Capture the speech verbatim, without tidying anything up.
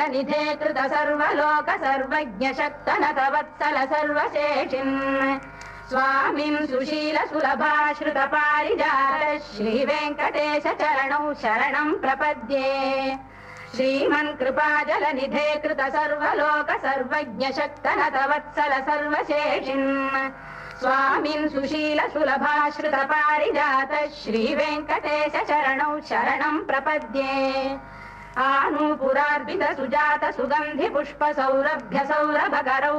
निधे कृत सर्वलोक सर्वज्ञ शक्तनत वत्सल सर्वशेषिन् स्वामिन् सुशील सुलभाश्रित पारिजात श्री वेङ्कटेश चरणौ शरणं प्रपद्ये श्रीमन् कृपाजल निधे कृत सर्वलोक सर्वज्ञ शक्तनत वत्सल सर्वशेषिन् स्वामिन् सुशील सुलभाश्रित पारिजात श्री वेङ्कटेश चरणौ शरणं प्रपद्ये आनूपुरार्पित सुजात सुगन्धि पुष्प सौरभ्य सौरभकरौ